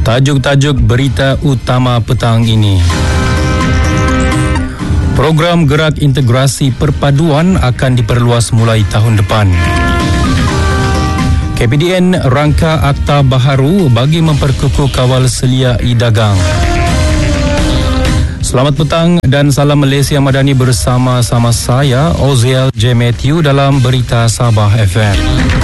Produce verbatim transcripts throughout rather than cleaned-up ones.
Tajuk-tajuk berita utama petang ini. Program Gerak Integrasi Perpaduan akan diperluas mulai tahun depan. K P D N rangka akta baharu bagi memperkukuh kawal selia e-dagang. Selamat petang dan salam Malaysia Madani bersama-sama saya, Oziel J. Matthew dalam Berita Sabah F M.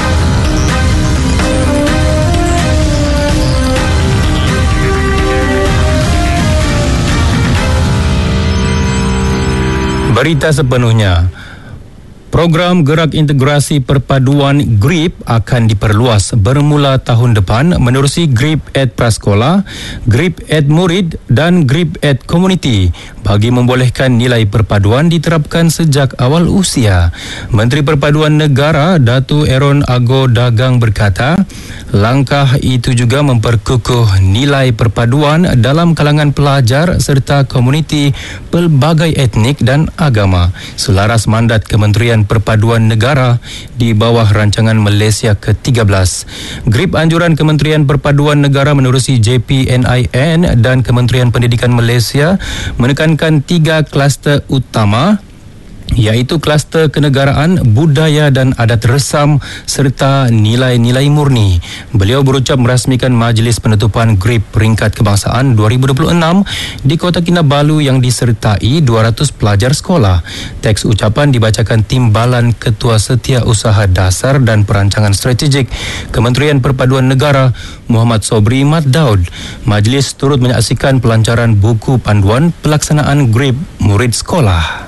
Berita sepenuhnya. Program Gerak Integrasi Perpaduan G R I P akan diperluas bermula tahun depan menerusi G R I P at Prasekolah, G R I P at Murid dan G R I P at Komuniti bagi membolehkan nilai perpaduan diterapkan sejak awal usia. Menteri Perpaduan Negara Datuk Aaron Ago Dagang berkata, langkah itu juga memperkukuh nilai perpaduan dalam kalangan pelajar serta komuniti pelbagai etnik dan agama selaras mandat Kementerian Perpaduan Negara di bawah rancangan Malaysia ke tiga belas. G R I P anjuran Kementerian Perpaduan Negara menerusi J P N I N dan Kementerian Pendidikan Malaysia menekankan tiga kluster utama, iaitu kluster kenegaraan, budaya dan adat resam serta nilai-nilai murni. Beliau berucap merasmikan Majlis Penutupan G R I P Peringkat Kebangsaan dua ribu dua puluh enam di Kota Kinabalu yang disertai dua ratus pelajar sekolah. Teks ucapan dibacakan Timbalan Ketua Setiausaha Dasar dan Perancangan Strategik Kementerian Perpaduan Negara Muhammad Sobri Mat Daud. Majlis turut menyaksikan pelancaran buku panduan pelaksanaan G R I P murid sekolah.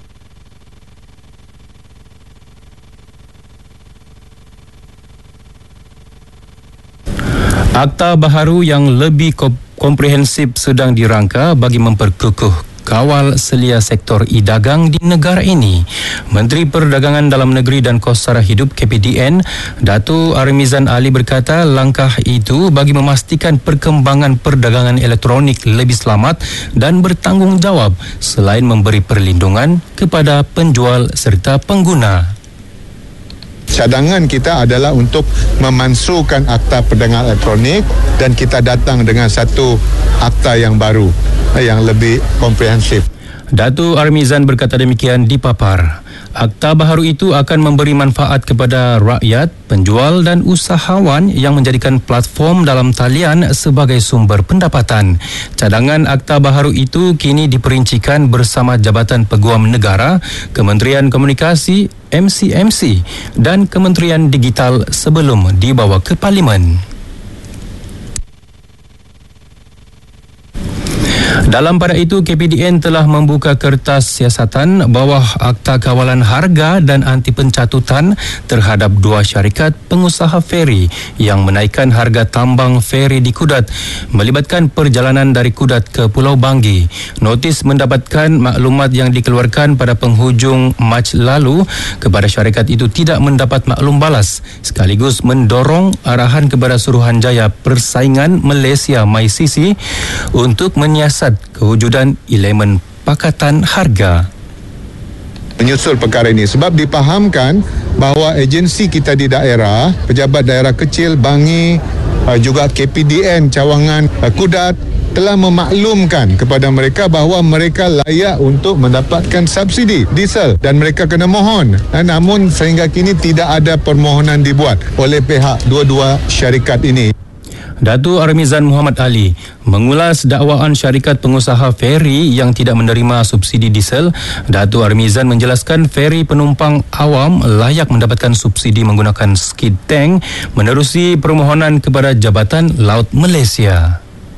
Akta baharu yang lebih komprehensif sedang dirangka bagi memperkukuh kawal selia sektor e-dagang di negara ini. Menteri Perdagangan Dalam Negeri dan Kos Sara Hidup K P D N, Datuk Armizan Ali berkata langkah itu bagi memastikan perkembangan perdagangan elektronik lebih selamat dan bertanggungjawab selain memberi perlindungan kepada penjual serta pengguna. Cadangan kita adalah untuk memansuhkan akta perdagangan elektronik dan kita datang dengan satu akta yang baru yang lebih komprehensif. Datuk Armizan berkata demikian di Papar. Akta baharu itu akan memberi manfaat kepada rakyat, penjual dan usahawan yang menjadikan platform dalam talian sebagai sumber pendapatan. Cadangan akta baharu itu kini diperincikan bersama Jabatan Peguam Negara, Kementerian Komunikasi, M C M C dan Kementerian Digital sebelum dibawa ke Parlimen. Dalam pada itu, K P D N telah membuka kertas siasatan bawah Akta Kawalan Harga dan Anti Pencatutan terhadap dua syarikat pengusaha feri yang menaikkan harga tambang feri di Kudat melibatkan perjalanan dari Kudat ke Pulau Banggi. Notis mendapatkan maklumat yang dikeluarkan pada penghujung Mac lalu kepada syarikat itu tidak mendapat maklum balas sekaligus mendorong arahan kepada Suruhanjaya Persaingan Malaysia M I C C untuk menyiasat kewujudan elemen pakatan harga. Menyusul perkara ini sebab dipahamkan bahawa agensi kita di daerah, pejabat daerah kecil Bangi, juga K P D N cawangan Kudat telah memaklumkan kepada mereka bahawa mereka layak untuk mendapatkan subsidi diesel dan mereka kena mohon. Namun sehingga kini tidak ada permohonan dibuat oleh pihak dua-dua syarikat ini. Datuk Armizan Muhammad Ali mengulas dakwaan syarikat pengusaha feri yang tidak menerima subsidi diesel. Datuk Armizan menjelaskan feri penumpang awam layak mendapatkan subsidi menggunakan skid tank menerusi permohonan kepada Jabatan Laut Malaysia.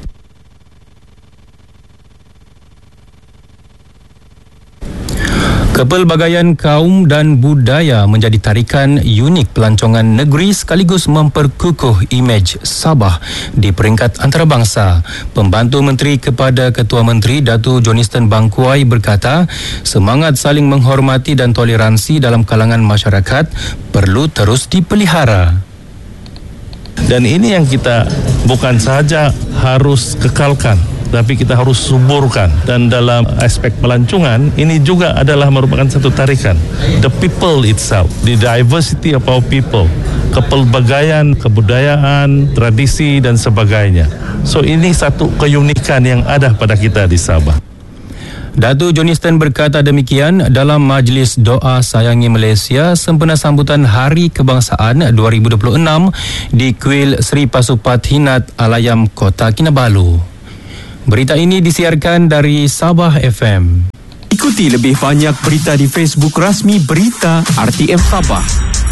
Kepelbagaian kaum dan budaya menjadi tarikan unik pelancongan negeri sekaligus memperkukuh imej Sabah di peringkat antarabangsa. Pembantu Menteri kepada Ketua Menteri Datuk Johnston Bangkuai berkata, semangat saling menghormati dan toleransi dalam kalangan masyarakat perlu terus dipelihara. Dan ini yang kita bukan saja harus kekalkan, tapi kita harus suburkan. Dan dalam aspek pelancongan, ini juga adalah merupakan satu tarikan. The people itself, the diversity of our people, kepelbagaian, kebudayaan, tradisi dan sebagainya. So ini satu keunikan yang ada pada kita di Sabah. Datuk Johnston berkata demikian dalam Majlis Doa Sayangi Malaysia sempena sambutan Hari Kebangsaan dua ribu dua puluh enam di Kuil Sri Pasupat Hinat Alayam Kota Kinabalu. Berita ini disiarkan dari Sabah F M. Ikuti lebih banyak berita di Facebook rasmi Berita R T M Sabah.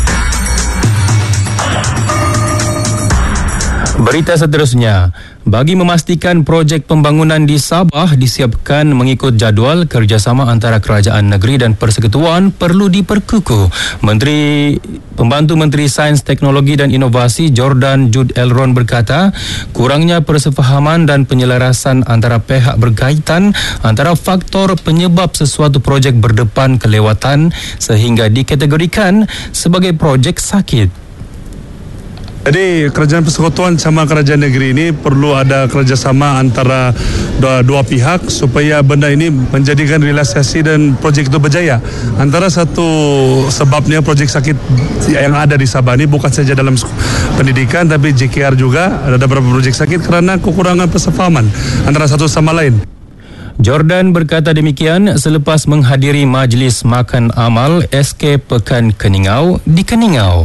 Berita seterusnya, bagi memastikan projek pembangunan di Sabah disiapkan mengikut jadual, kerjasama antara kerajaan negeri dan persekutuan perlu diperkukuh. Menteri Pembantu Menteri Sains, Teknologi dan Inovasi Jordan Jude Elron berkata, kurangnya persefahaman dan penyelarasan antara pihak berkaitan antara faktor penyebab sesuatu projek berdepan kelewatan sehingga dikategorikan sebagai projek sakit. Jadi kerajaan persekutuan sama kerajaan negeri ini perlu ada kerjasama antara dua, dua pihak supaya benda ini menjadikan realisasi dan projek itu berjaya. Antara satu sebabnya projek sakit yang ada di Sabah ini bukan saja dalam pendidikan tapi J K R juga ada beberapa projek sakit karena kekurangan persefahaman antara satu sama lain. Jordan berkata demikian selepas menghadiri Majlis Makan Amal S K Pekan Keningau di Keningau.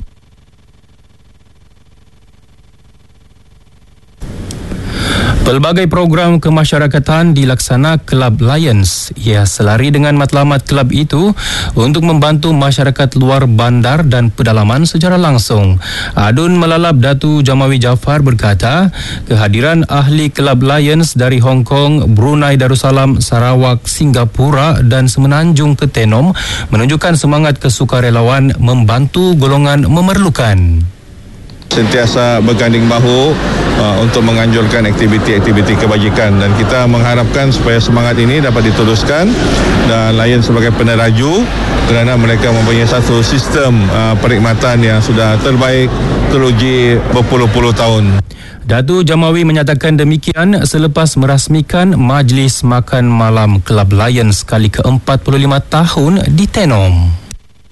Pelbagai program kemasyarakatan dilaksana Kelab Lions. Ia selari dengan matlamat kelab itu untuk membantu masyarakat luar bandar dan pedalaman secara langsung. Adun Melalap Datu Jamawi Jaafar berkata, kehadiran ahli Kelab Lions dari Hong Kong, Brunei Darussalam, Sarawak, Singapura dan Semenanjung ke Tenom menunjukkan semangat kesukarelawan membantu golongan memerlukan. Sentiasa berganding bahu uh, untuk menganjurkan aktiviti-aktiviti kebajikan dan kita mengharapkan supaya semangat ini dapat diteruskan dan Lion sebagai peneraju kerana mereka mempunyai satu sistem uh, perkhidmatan yang sudah terbaik teruji berpuluh-puluh tahun. Datu Jamawi menyatakan demikian selepas merasmikan Majlis Makan Malam Kelab Lions kali ke empat puluh lima tahun di Tenom.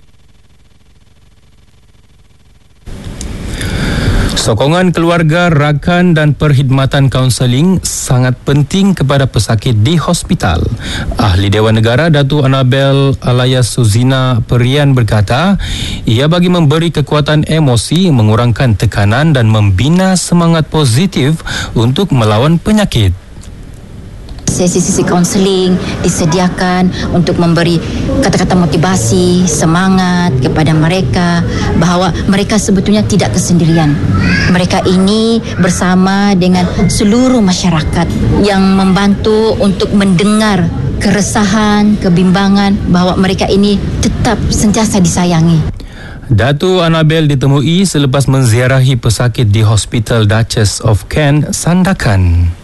Sokongan keluarga, rakan dan perkhidmatan kaunseling sangat penting kepada pesakit di hospital. Ahli Dewan Negara Datuk Annabel Alayas Suzina Perian berkata, ia bagi memberi kekuatan emosi, mengurangkan tekanan dan membina semangat positif untuk melawan penyakit. Sesi-sesi kaunseling disediakan untuk memberi kata-kata motivasi, semangat kepada mereka bahawa mereka sebetulnya tidak kesendirian. Mereka ini bersama dengan seluruh masyarakat yang membantu untuk mendengar keresahan, kebimbangan bahawa mereka ini tetap sentiasa disayangi. Datu Annabel ditemui selepas menziarahi pesakit di Hospital Duchess of Kent, Sandakan.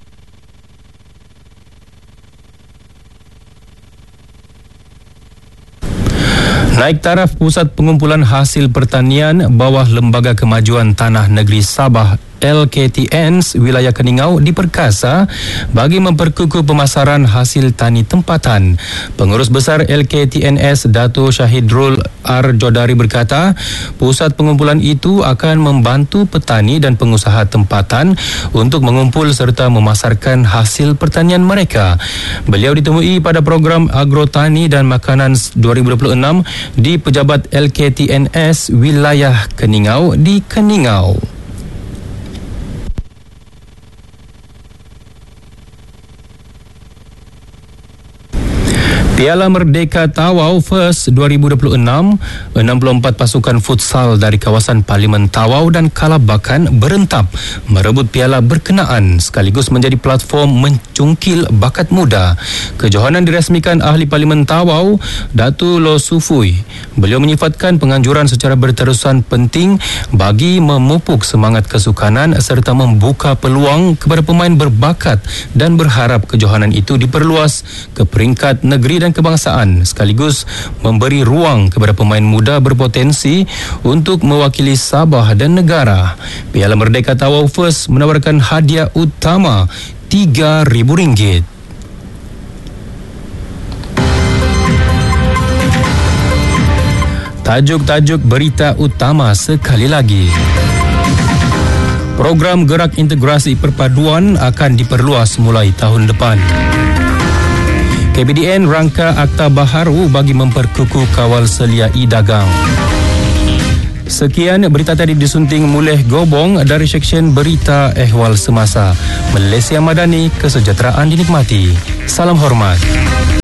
Naik taraf Pusat Pengumpulan Hasil Pertanian bawah Lembaga Kemajuan Tanah Negeri Sabah L K T N S wilayah Keningau diperkasa bagi memperkukuh pemasaran hasil tani tempatan. Pengurus Besar L K T N S Dato' Syahidrul R. Jodari berkata, pusat pengumpulan itu akan membantu petani dan pengusaha tempatan untuk mengumpul serta memasarkan hasil pertanian mereka. Beliau ditemui pada program Agrotani dan Makanan dua ribu dua puluh enam di pejabat L K T N S wilayah Keningau di Keningau. Piala Merdeka Tawau First dua ribu dua puluh enam, enam puluh empat pasukan futsal dari kawasan Parlimen Tawau dan Kalabakan berentap merebut piala berkenaan sekaligus menjadi platform mencungkil bakat muda. Kejohanan dirasmikan ahli Parlimen Tawau, Datu Lo Sufui. Beliau menyifatkan penganjuran secara berterusan penting bagi memupuk semangat kesukanan serta membuka peluang kepada pemain berbakat dan berharap kejohanan itu diperluas ke peringkat negeri dan kebangsaan sekaligus memberi ruang kepada pemain muda berpotensi untuk mewakili Sabah dan negara. Piala Merdeka Tawau First menawarkan hadiah utama tiga ribu ringgit. Tajuk-tajuk berita utama sekali lagi. Program Gerak Integrasi Perpaduan akan diperluas mulai tahun depan. K B D N rangka akta baharu bagi memperkukuh kawal selia e-dagang. Sekian berita tadi disunting Muleh Gobong dari Seksyen Berita Ehwal Semasa. Malaysia Madani, kesejahteraan dinikmati. Salam hormat.